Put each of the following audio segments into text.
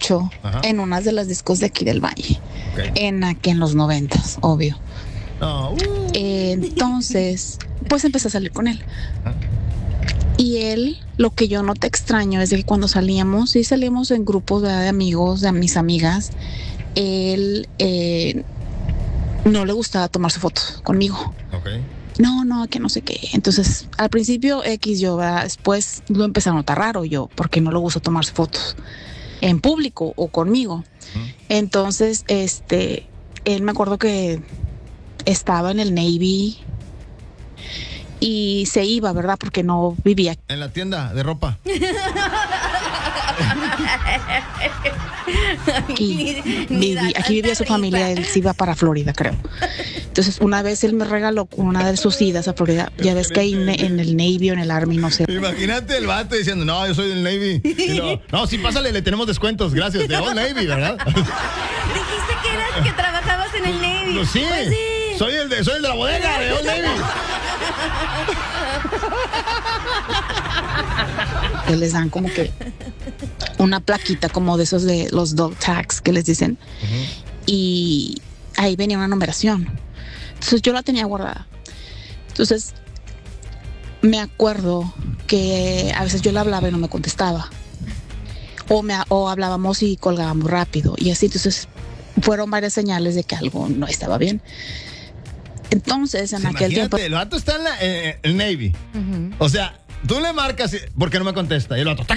mucho en unas de las discos de aquí del Valle. En los 90s, obvio. Entonces, pues empecé a salir con él. Y él, lo que yo no te extraño es de que cuando salíamos, sí salimos en grupos, ¿verdad?, de amigos, de mis amigas, él no le gustaba tomarse fotos conmigo. No, que no sé qué. Entonces, al principio yo, ¿verdad? Después lo empecé a notar raro yo, porque no le gusta tomarse fotos en público o conmigo. Entonces, él me acuerdo que estaba en el Navy y se iba, ¿verdad? Porque no vivía en la tienda de ropa. Aquí vivía su familia, él se iba para Florida, creo. Entonces, una vez él me regaló una de sus idas a Florida. Ya ves que ahí en el Navy o en el Army, no sé. Imagínate el vato diciendo, no, yo soy del Navy. No, sí, pásale, le tenemos descuentos, gracias. De Old Navy, ¿verdad? Dijiste que trabajabas en el Navy. Pues sí, pues sí. Soy el de la bodega de Old Navy. Les dan como que una plaquita como de esos de los dog tags que les dicen. Y ahí venía una numeración. Entonces yo la tenía guardada. Entonces me acuerdo que a veces yo le hablaba y no me contestaba. O hablábamos y colgábamos rápido. Y así, entonces fueron varias señales de que algo no estaba bien. Entonces, en aquel tiempo... El vato está en el Navy. O sea, tú le marcas, ¿por qué no me contesta? Y el vato...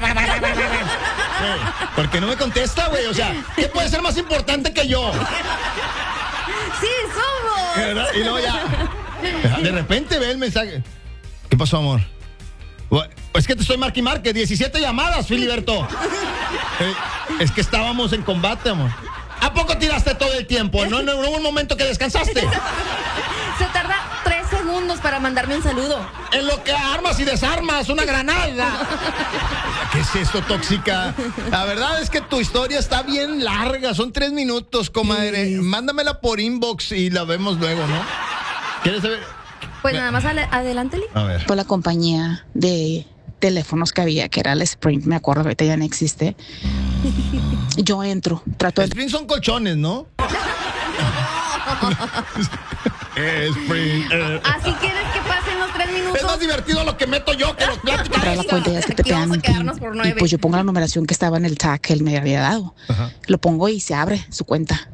¿Por qué no me contesta, güey? O sea, ¿qué puede ser más importante que yo? Sí, somos. ¿Verdad? Y luego ya... De repente ve el mensaje. ¿Qué pasó, amor? Es que te estoy marque 17 llamadas, Filiberto. Es que estábamos en combate, amor. ¿A poco tiraste todo el tiempo? ¿No hubo un momento que descansaste? Se tarda 3 segundos para mandarme un saludo. En lo que armas y desarmas una granada. ¿Qué es esto, tóxica? La verdad es que tu historia está bien larga. Son 3 minutos, comadre. Mándamela por inbox y la vemos luego, ¿no? ¿Quieres saber? Pues nada más adelántale. A ver. Por la compañía de teléfonos que había, que era el Sprint, me acuerdo, ahorita ya no existe. Yo entro, trato de... Sprint son colchones, ¿no? Sprint. Así quieres que pasen los 3 minutos. Es más divertido lo que meto yo que los pláticos. Entrar a la cuenta ya es que te pegan un pin. Y pues yo pongo la numeración que estaba en el tag que él me había dado. Lo pongo y se abre su cuenta.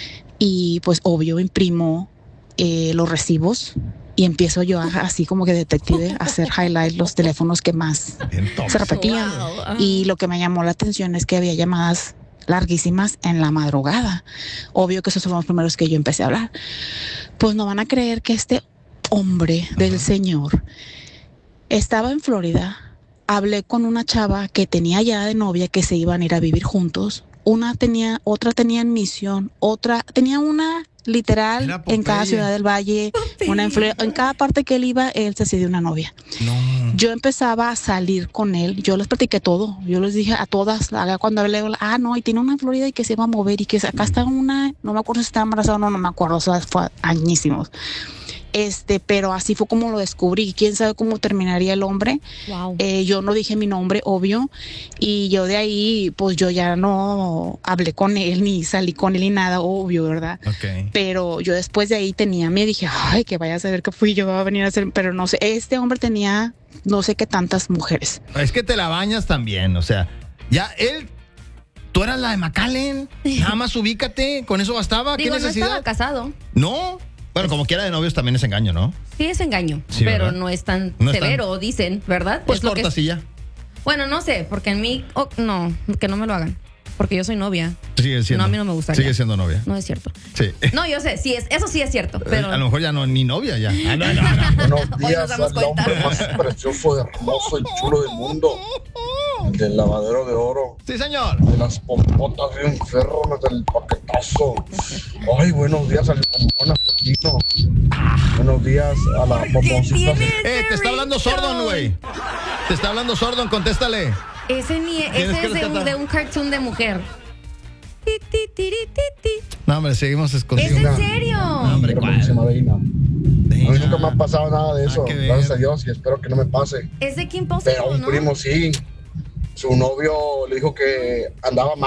Y pues obvio imprimo los recibos y empiezo yo así como que detective a hacer highlight los teléfonos que más se repetían. Y lo que me llamó la atención es que había llamadas larguísimas en la madrugada. Obvio que esos son los primeros que yo empecé a hablar. Pues no van a creer que este hombre del señor estaba en Florida. Hablé con una chava que tenía ya de novia, que se iban a ir a vivir juntos. Otra tenía en Misión, otra tenía una literal en cada ciudad del Valle, una en cada parte que él iba, él se hacía de una novia. No. Yo empezaba a salir con él, yo les platiqué todo, yo les dije a todas, cuando hablé, no, y tiene una en Florida y que se va a mover y que acá está una, no me acuerdo si estaba embarazada o no me acuerdo, o sea, fue añísimos. Pero así fue como lo descubrí. Quién sabe cómo terminaría el hombre. Wow. Yo no dije mi nombre, obvio, y yo de ahí pues yo ya no hablé con él ni salí con él ni nada, obvio, ¿verdad? Pero yo después de ahí dije, ay, que vaya a saber que fui yo a venir a hacer, pero no sé, este hombre tenía no sé qué tantas mujeres. Es que te la bañas también, o sea, ya tú eras la de McAllen, nada más ubícate, con eso bastaba. Digo, ¿Qué necesidad? no estaba casado. No. Bueno, como quiera de novios también es engaño, ¿no? Sí, es engaño, sí, pero ¿verdad? no es tan severo, dicen, ¿verdad? Pues es lo cortas y ya. Bueno, no sé, porque en mí, no, que no me lo hagan, porque yo soy novia. Sigue siendo. No, a mí no me gustaría. Sigue siendo novia. No es cierto. Sí. No, yo sé, sí eso sí es cierto, pero... A lo mejor ya no, ni novia ya. No. Buenos días al hombre más precioso, hermoso y chulo del mundo. Del lavadero de oro. Sí, señor. De las pompotas bien ferronas del paquetazo. Ay, buenos días al bombón asesino. Buenos días a la pomosita. Te está hablando Sordon, güey. Te está hablando Sordon, contéstale. Ese es de un cartoon de mujer. No, hombre, seguimos escondidos. ¿Es en serio? No, hombre, A mí nunca me ha pasado nada de eso. Gracias a Dios, y espero que no me pase. Es de Kim Possible, pero un ¿no? primo sí. Su novio le dijo que andaba mal.